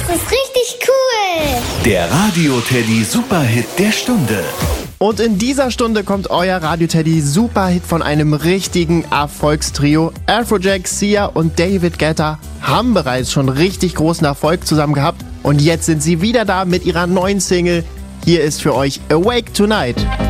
Das ist richtig cool. Der Radio Teddy Superhit der Stunde. Und in dieser Stunde kommt euer Radio Teddy Superhit von einem richtigen Erfolgstrio. Afrojack, Sia und David Guetta haben bereits schon richtig großen Erfolg zusammen gehabt. Und jetzt sind sie wieder da mit ihrer neuen Single. Hier ist für euch Awake Tonight.